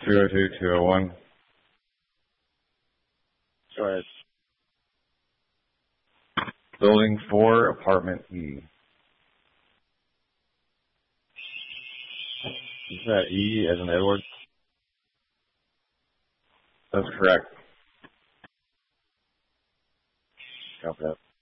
202-201. Go ahead. Building 4, apartment E. Is that E as in Edward? That's correct. Copy that.